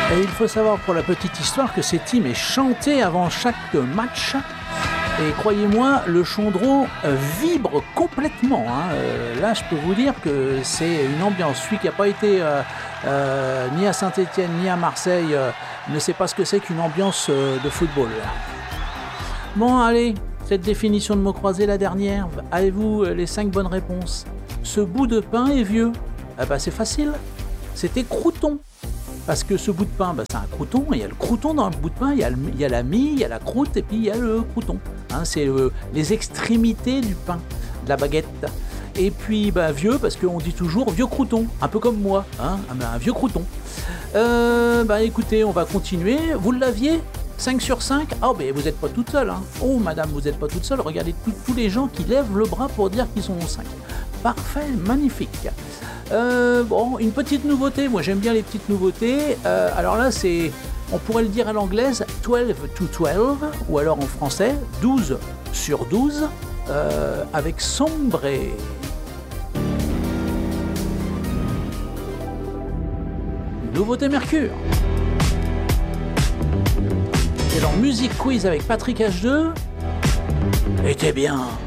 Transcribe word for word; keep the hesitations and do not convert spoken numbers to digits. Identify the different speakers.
Speaker 1: Et il faut savoir pour la petite histoire que cette hymne est chantée avant chaque match. Et croyez-moi, le Chondreau euh, vibre complètement. Hein. Euh, là, je peux vous dire que c'est une ambiance. Celui qui n'a pas été euh, euh, ni à Saint-Étienne ni à Marseille euh, ne sait pas ce que c'est qu'une ambiance euh, de football. Bon, allez, cette définition de mots croisés, la dernière. Avez-vous euh, les cinq bonnes réponses? Ce bout de pain est vieux. Eh ben, c'est facile. C'était crouton. Parce que ce bout de pain, bah, c'est un crouton, et il y a le crouton dans le bout de pain, il y a, le, il y a la mie, il y a la croûte, et puis il y a le crouton. Hein, c'est euh, les extrémités du pain, de la baguette. Et puis bah, vieux, parce qu'on dit toujours vieux crouton, un peu comme moi, hein, un, un vieux crouton. Euh, bah écoutez, on va continuer. Vous l'aviez cinq sur cinq? Ah, ben vous n'êtes pas toute seule. Hein. Oh, madame, vous n'êtes pas toute seule. Regardez tous les gens qui lèvent le bras pour dire qu'ils sont cinq. Parfait, magnifique. Euh, bon, une petite nouveauté, moi j'aime bien les petites nouveautés. Euh, alors là, c'est, on pourrait le dire à l'anglaise, twelve to twelve, ou alors en français, douze sur douze, euh, avec Sombré. Nouveauté Mercure. Et alors, musique quiz avec Patrick H deux, était bien.